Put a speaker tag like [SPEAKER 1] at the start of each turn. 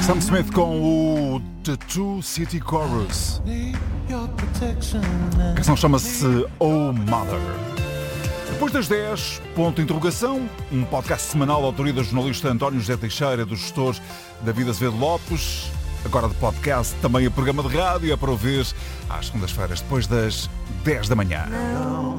[SPEAKER 1] Sam Smith com o The Two City Chorus. A canção chama-se Oh Mother. Depois das 10, ponto de interrogação, um podcast semanal da autoria da jornalista António José Teixeira, do gestor David Azevedo Lopes. Agora de podcast, também o programa de rádio é para ouvir às segundas-feiras, depois das 10 da manhã.